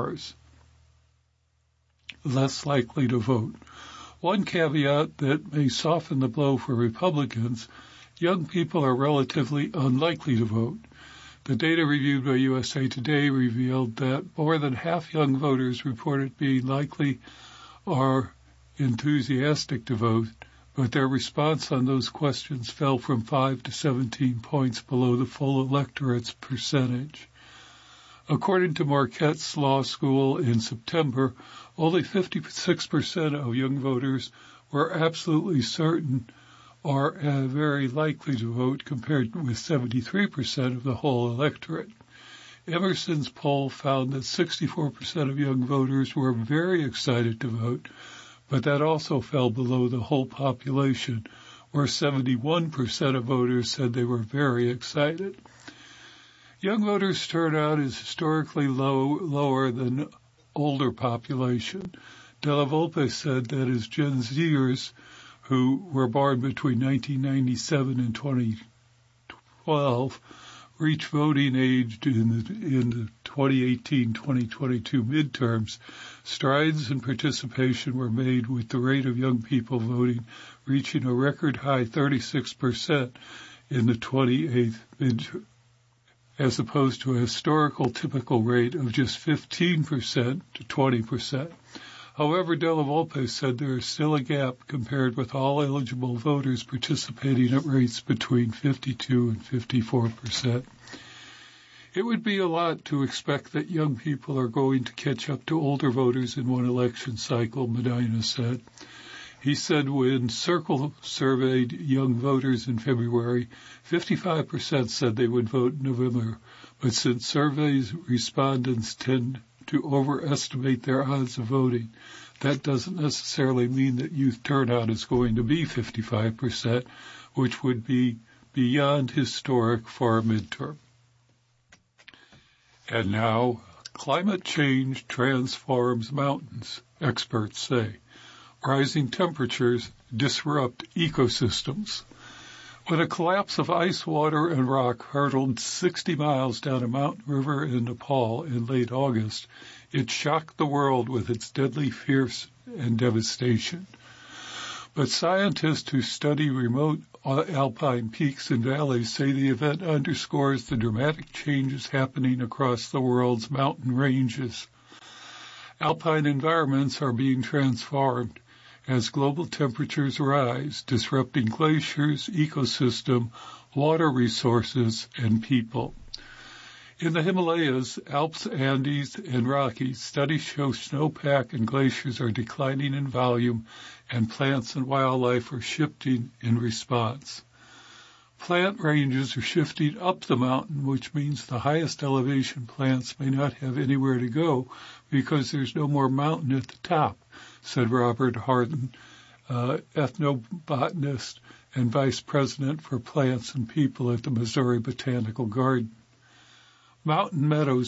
bars, less likely to vote. One caveat that may soften the blow for Republicans: young people are relatively unlikely to vote. The data reviewed by USA Today revealed that more than half young voters reported being likely or enthusiastic to vote, but their response on those questions fell from 5 to 17 points below the full electorate's percentage. According to Marquette's Law School in September, only 56% of young voters were absolutely certain or very likely to vote, compared with 73% of the whole electorate. Emerson's poll found that 64% of young voters were very excited to vote, but that also fell below the whole population, where 71% of voters said they were very excited. Young voters' turnout is historically lower than older population. Della Volpe said that as Gen Zers, who were born between 1997 and 2012, reach voting age in the 2018-2022 midterms, strides in participation were made, with the rate of young people voting reaching a record high 36% in the 28th midterm, as opposed to a historical typical rate of just 15% to 20%. However, Della Volpe said there is still a gap compared with all eligible voters participating at rates between 52 and 54%. It would be a lot to expect that young people are going to catch up to older voters in one election cycle, Medina said. He said when Circle surveyed young voters in February, 55% said they would vote in November, but since surveys respondents tend to overestimate their odds of voting, that doesn't necessarily mean that youth turnout is going to be 55%, which would be beyond historic for a midterm. And now, climate change transforms mountains, experts say. Rising temperatures disrupt ecosystems. When a collapse of ice, water, and rock hurtled 60 miles down a mountain river in Nepal in late August, it shocked the world with its deadly force and devastation. But scientists who study remote alpine peaks and valleys say the event underscores the dramatic changes happening across the world's mountain ranges. Alpine environments are being transformed as global temperatures rise, disrupting glaciers, ecosystem, water resources, and people. In the Himalayas, Alps, Andes, and Rockies, studies show snowpack and glaciers are declining in volume, and plants and wildlife are shifting in response. Plant ranges are shifting up the mountain, which means the highest elevation plants may not have anywhere to go because there's no more mountain at the top, said Robert Harden, ethnobotanist and vice president for plants and people at the Missouri Botanical Garden. Mountain meadows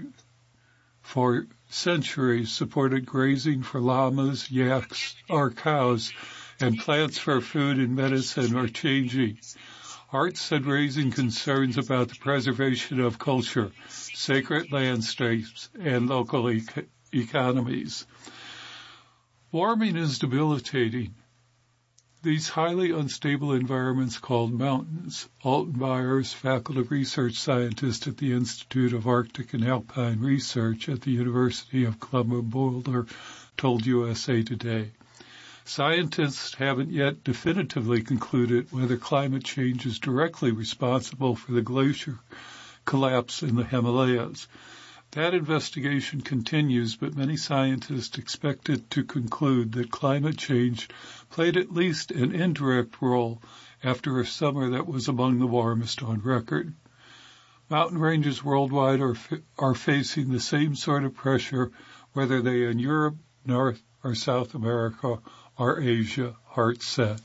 for centuries supported grazing for llamas, yaks, or cows, and plants for food and medicine are changing. Hart said raising concerns about the preservation of culture, sacred landscapes, and local economies. Warming is debilitating. These highly unstable environments called mountains, Alton Byers, faculty research scientist at the Institute of Arctic and Alpine Research at the University of Columbia-Boulder, told USA Today. Scientists haven't yet definitively concluded whether climate change is directly responsible for the glacier collapse in the Himalayas. That investigation continues, but many scientists expect it to conclude that climate change played at least an indirect role after a summer that was among the warmest on record. Mountain ranges worldwide are facing the same sort of pressure, whether they are in Europe, North or South America, or Asia, Hart said.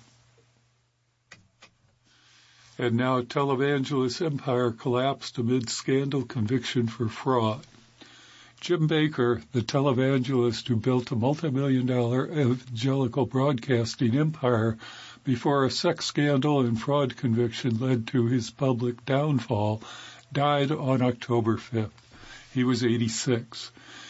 And now televangelist empire collapsed amid scandal conviction for fraud. Jim Baker, the televangelist who built a multi-million-dollar evangelical broadcasting empire before a sex scandal and fraud conviction led to his public downfall, died on October 5th. He was 86.